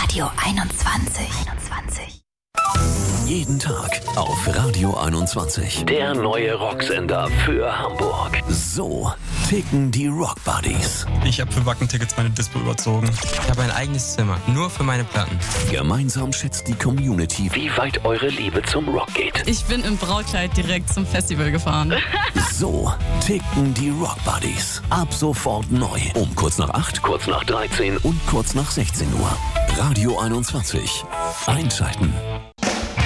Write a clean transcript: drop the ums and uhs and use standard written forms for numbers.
Radio 21. Jeden Tag auf Radio 21. Der neue Rocksender für Hamburg. So ticken die Rock Buddies. Ich habe für Wacken-Tickets meine Dispo überzogen. Ich habe ein eigenes Zimmer, nur für meine Platten. Gemeinsam schätzt die Community, wie weit eure Liebe zum Rock geht. Ich bin im Brautkleid direkt zum Festival gefahren. So ticken die Rock Buddies. Ab sofort neu. Um kurz nach 8, kurz nach 13 und kurz nach 16 Uhr. Radio 21. Einschalten.